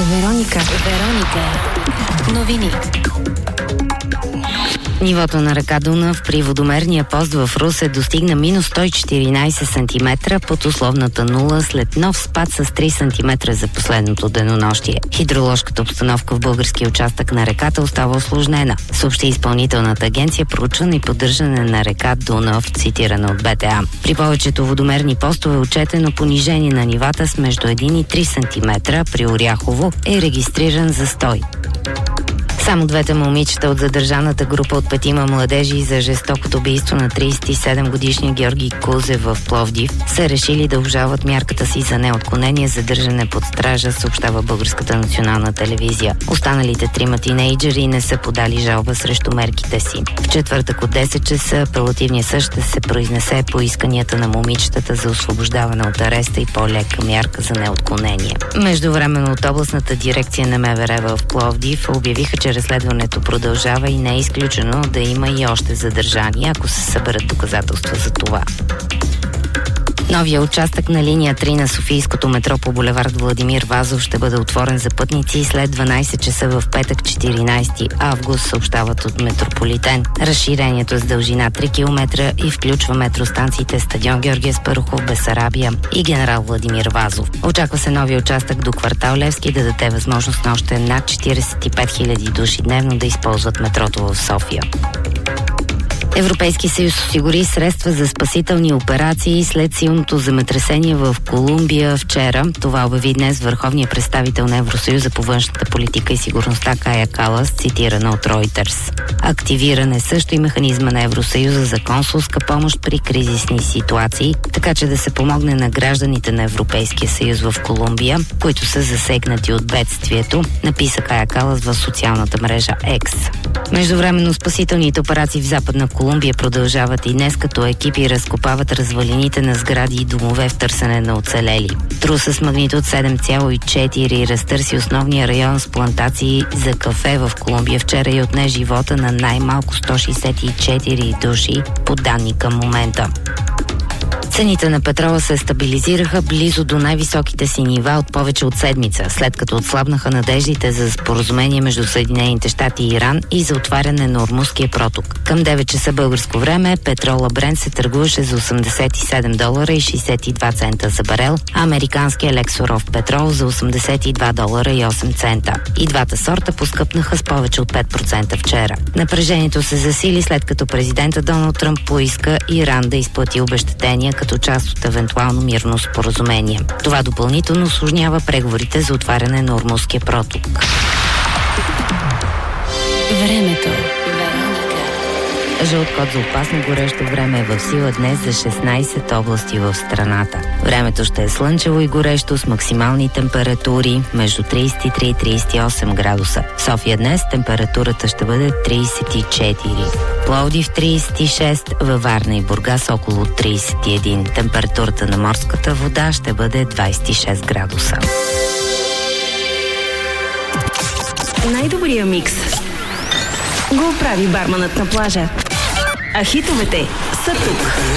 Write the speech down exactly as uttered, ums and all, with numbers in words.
Вероника. Вероника. Новини. Нивото на река Дунав при водомерния пост в Русе достигна минус сто и четиринайсет сантиметра под условната нула след нов спад с три сантиметра за последното денонощие. Хидроложката обстановка в българския участък на реката остава усложнена, съобщи изпълнителната агенция проучване и поддържане на река Дунав, цитирана от Б Т А. При повечето водомерни постове е отчетено понижение на нивата с между един и три сантиметра, при Оряхово е регистриран застой. Само двете момичета от задържаната група от петима младежи за жестокото убийство на трийсет и седем годишния Георги Кузев в Пловдив са решили да обжалват мярката си за неотклонение задържане под стража, съобщава Българската национална телевизия. Останалите трима тинейджери не са подали жалба срещу мерките си. В четвъртък от десет часа апелативният съд ще се произнесе по исканията на момичетата за освобождаване от ареста и по-лека мярка за неотклонение. Междувременно от областната дирекция на М В Р в Пловдив обявиха, че разследването продължава и не е изключено да има и още задържани, ако се съберат доказателства за това. Новия участък на линия три на Софийското метро по булевард Владимир Вазов ще бъде отворен за пътници след дванайсет часа в петък, четиринайсети август, съобщават от Метрополитен. Разширението е с дължина три километра и включва метростанциите Стадион Георги Аспарухов, Бесарабия и Генерал Владимир Вазов. Очаква се новия участък до квартал Левски да даде възможност на още над четирийсет и пет хиляди души дневно да използват метрото в София. Европейски съюз осигури средства за спасителни операции след силното земетресение в Колумбия вчера. Това обяви днес върховният представител на Евросъюза по външната политика и сигурността Кая Калас, цитирана от Ройтерс. Активиран е също и механизма на Евросъюза за консулска помощ при кризисни ситуации, така че да се помогне на гражданите на Европейския съюз в Колумбия, които са засегнати от бедствието, написа Кая Калас в социалната мрежа X. Междувременно спасителните операции в Западна Колумбия продължават и днес, като екипи разкопават развалините на сгради и домове в търсене на оцелели. Труса с магнитуд седем цяло и четири разтърси основния район с плантации за кафе в Колумбия вчера и отне живота на най-малко сто шейсет и четири души, по данни към момента. Цените на петрола се стабилизираха близо до най-високите си нива от повече от седмица, след като отслабнаха надеждите за споразумение между Съединените щати и Иран и за отваряне на Ормузския проток. Към девет часа българско време петрола Брент се търгуваше за осемдесет и седем долара и шейсет и два цента за барел, а американския лексоров петрол за осемдесет и два долара и осем цента. И двата сорта поскъпнаха с повече от пет процента вчера. Напрежението се засили след като президента Доналд Тръмп поиска Иран да изплати обезщетения като част от евентуално мирно споразумение. Това допълнително усложнява преговорите за отваряне на Ормузския проток. Времето. Жълт код за опасно горещо време е в сила днес за шестнайсет области в страната. Времето ще е слънчево и горещо с максимални температури между трийсет и три и трийсет и осем градуса. В София днес температурата ще бъде трийсет и четири. Пловдив трийсет и шест, във Варна и Бургас около трийсет и един. Температурата на морската вода ще бъде двайсет и шест градуса. Най-добрия микс го прави барманът на плажа. А хитовете са тук.